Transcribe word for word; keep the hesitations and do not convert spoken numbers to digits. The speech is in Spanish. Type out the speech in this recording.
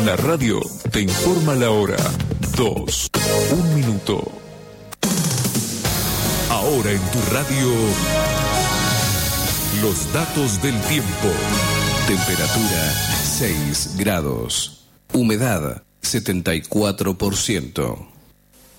La radio te informa la hora. Dos. Un minuto. Ahora en tu radio, los datos del tiempo. Temperatura seis grados. Humedad setenta y cuatro por ciento.